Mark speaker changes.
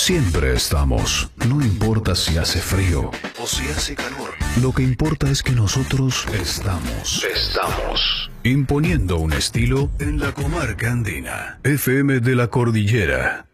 Speaker 1: Siempre estamos, no importa si hace frío o si hace calor. Lo que importa es que nosotros estamos. Imponiendo un estilo en la comarca andina. FM de la Cordillera